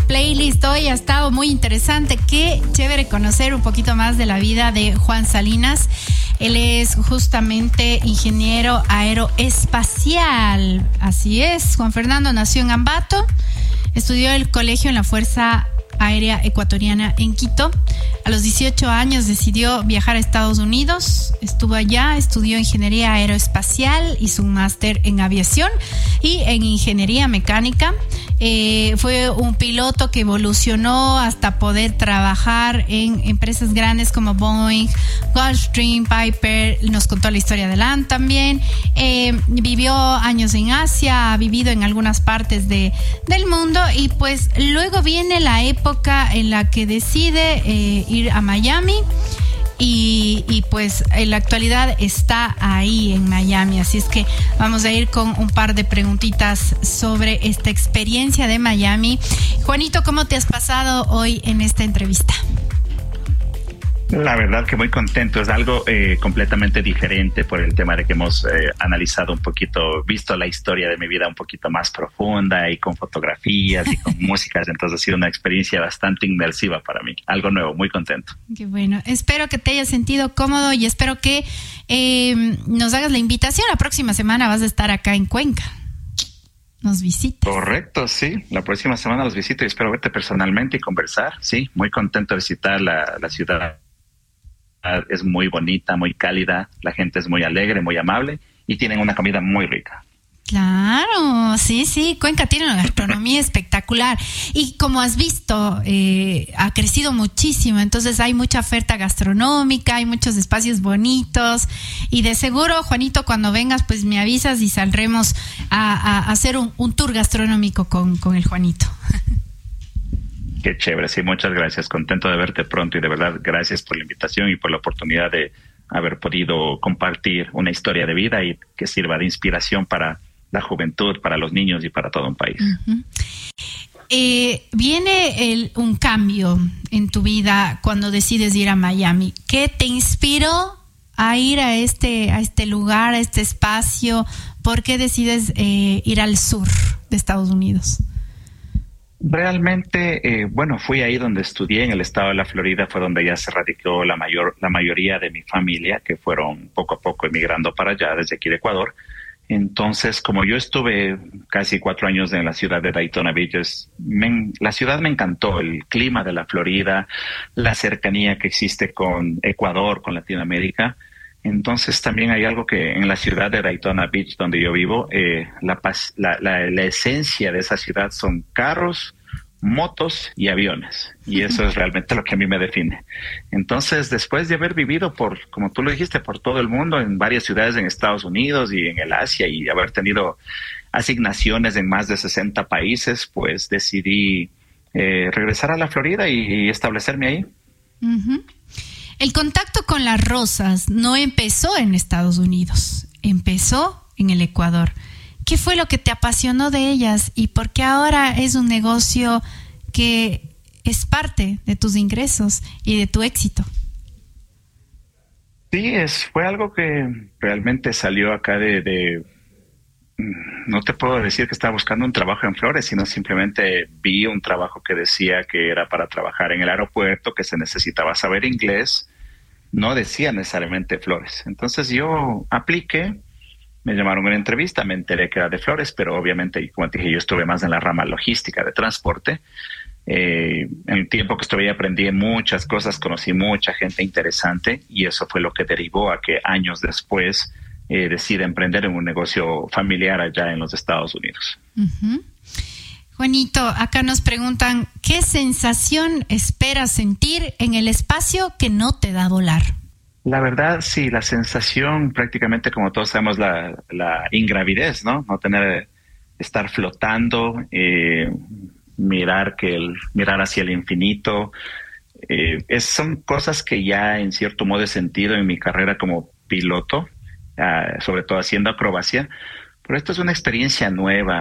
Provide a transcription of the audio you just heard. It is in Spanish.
playlist hoy ha estado muy interesante. Qué chévere conocer un poquito más de la vida de Juan Salinas. Él es justamente ingeniero aeroespacial. Así es, Juan Fernando nació en Ambato, estudió el colegio en la Fuerza Aérea Ecuatoriana en Quito. A los 18 años decidió viajar a Estados Unidos. Estuvo allá, estudió ingeniería aeroespacial, hizo un máster en aviación y en ingeniería mecánica. Fue un piloto que evolucionó hasta poder trabajar en empresas grandes como Boeing, Gulfstream, Piper. Nos contó la historia de LAN también. Vivió años en Asia, ha vivido en algunas partes del mundo, y pues luego viene la época en la que decide ir a Miami. Y pues en la actualidad está ahí en Miami, así es que vamos a ir con un par de preguntitas sobre esta experiencia de Miami. Juanito, ¿cómo te has pasado hoy en esta entrevista? La verdad que muy contento, es algo completamente diferente por el tema de que hemos analizado un poquito, visto la historia de mi vida un poquito más profunda y con fotografías y con músicas, entonces ha sido una experiencia bastante inmersiva para mí, algo nuevo, muy contento. Qué bueno, espero que te hayas sentido cómodo y espero que nos hagas la invitación. La próxima semana vas a estar acá en Cuenca. Nos visitas. Correcto, sí. La próxima semana los visito y espero verte personalmente y conversar. Sí, muy contento de visitar la ciudad. Es muy bonita, muy cálida, la gente es muy alegre, muy amable y tienen una comida muy rica. Claro, sí, Cuenca tiene una gastronomía espectacular y como has visto ha crecido muchísimo, entonces hay mucha oferta gastronómica, hay muchos espacios bonitos y de seguro, Juanito, cuando vengas pues me avisas y saldremos a hacer un tour gastronómico con el Juanito. Qué chévere, sí, muchas gracias. Contento de verte pronto y de verdad gracias por la invitación y por la oportunidad de haber podido compartir una historia de vida y que sirva de inspiración para la juventud, para los niños y para todo un país. Uh-huh. Viene un cambio en tu vida cuando decides ir a Miami. ¿Qué te inspiró a ir a este lugar, a este espacio? ¿Por qué decides ir al sur de Estados Unidos? Realmente, fui ahí donde estudié, en el estado de la Florida, fue donde ya se radicó la mayoría de mi familia, que fueron poco a poco emigrando para allá desde aquí de Ecuador. Entonces, como yo estuve casi 4 años en la ciudad de Daytona Beach, la ciudad me encantó, el clima de la Florida, la cercanía que existe con Ecuador, con Latinoamérica. Entonces también hay algo que en la ciudad de Daytona Beach, donde yo vivo, la esencia de esa ciudad son carros, motos y aviones. Y eso es realmente lo que a mí me define. Entonces, después de haber vivido como tú lo dijiste, por todo el mundo, en varias ciudades en Estados Unidos y en el Asia, y haber tenido asignaciones en más de 60 países, pues decidí regresar a la Florida y establecerme ahí. Uh-huh. El contacto con las rosas no empezó en Estados Unidos, empezó en el Ecuador. ¿Qué fue lo que te apasionó de ellas y por qué ahora es un negocio que es parte de tus ingresos y de tu éxito? Sí, fue algo que realmente salió acá no te puedo decir que estaba buscando un trabajo en Flores, sino simplemente vi un trabajo que decía que era para trabajar en el aeropuerto, que se necesitaba saber inglés, no decía necesariamente Flores. Entonces yo apliqué, me llamaron a una entrevista, me enteré que era de Flores, pero obviamente, como te dije, yo estuve más en la rama logística de transporte. En el tiempo que estuve ahí aprendí muchas cosas, conocí mucha gente interesante y eso fue lo que derivó a que años después decide emprender en un negocio familiar allá en los Estados Unidos. Uh-huh. Juanito, acá nos preguntan, ¿qué sensación esperas sentir en el espacio que no te da volar? La verdad, sí, la sensación prácticamente, como todos sabemos, la ingravidez, ¿no? Estar flotando, mirar hacia el infinito. Son cosas que ya en cierto modo he sentido en mi carrera como piloto, sobre todo haciendo acrobacia, pero esto es una experiencia nueva.